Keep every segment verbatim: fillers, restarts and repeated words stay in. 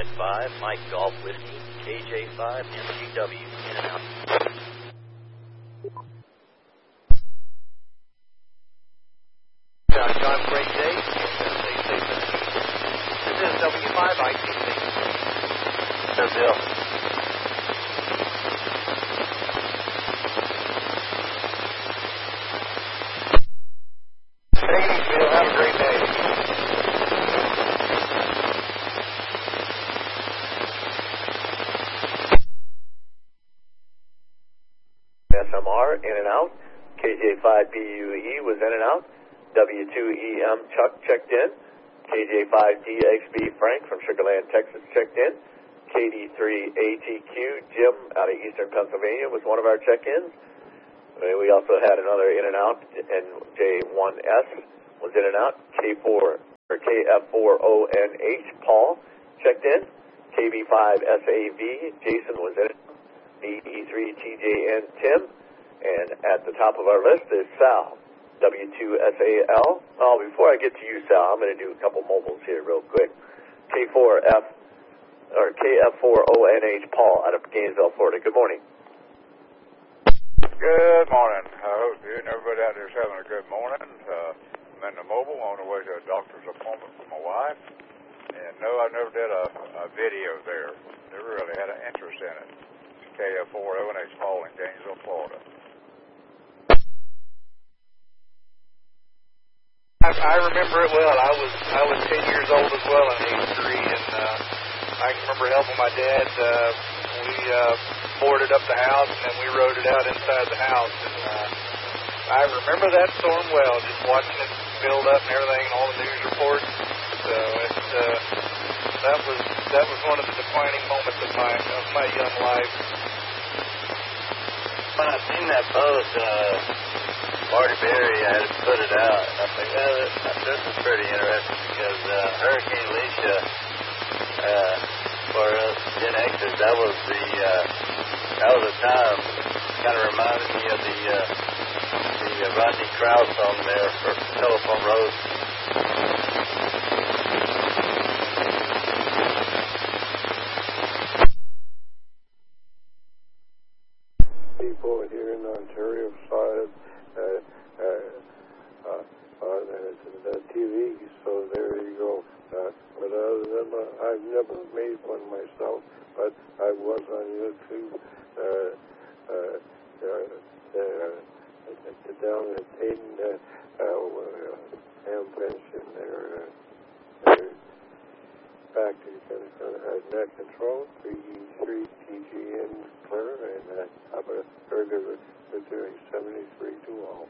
Jet five, Mike Golf Whiskey, K J five, M G W, in and out. John, John, great day. Stay safe in the heat. This is W five I T C. Sir Bill. Thanks, Bill. Have a great day. S M R, in and out. K J five B U E was in and out. W two E M Chuck checked in. K J five D X B Frank from Sugar Land, Texas checked in. K D three A T Q Jim out of Eastern Pennsylvania was one of our check-ins. We also had another in and out, and J one S was in and out. K four or K F four O N H Paul checked in. K B five S A V Jason was in it. D E three T J N Tim, and at the top of our list is Sal. W two S A L. Oh, before I get to you, Sal, I'm going to do a couple mobiles here real quick. K four F or K F four O N H Paul out of Gainesville, Florida. Good morning. Good morning. I hope you and everybody out there is having a good morning. Uh, I'm in the mobile on the way to a doctor's appointment for my wife. And no, I never did a, a video there. Never really had an interest in it. K F four O N H Paul in Gainesville, Florida. I, I remember it well. I was I was ten years old as well in eighty-three, and uh, I can remember helping my dad. Uh, we uh, boarded up the house, and then we rode it out inside the house. And uh, I remember that storm well, just watching it build up and everything, and all the news reports. So it's uh, that was that was one of the defining moments of my of my young life. When I seen that post, uh, Marty Berry had put it out, and I think, well, this, this is pretty interesting because uh, Hurricane Alicia, uh, for us Gen Xers, that was the uh, that was the time. Kind of reminded me of the uh, the uh, Rodney Crowell song there for Telephone Rose. People here in the Ontario side uh, uh, uh, uh, the T V, so there you go. Uh, but other than that, I've never made one myself, but I was on YouTube uh, uh, uh, uh, down at Hayden, uh, uh, Ham Pension there. Uh, back to uh, net control, three E three T G N clear, and uh, I've heard of it doing seventy-three to all.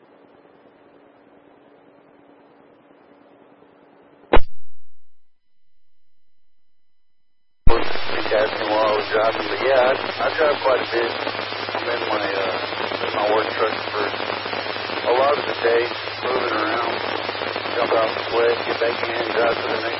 Asking while I was driving, but yeah, I, I drive quite a bit. I'm in my uh, in my work truck for a lot of the day, moving around, jump out the sweat, get back in, drive to the next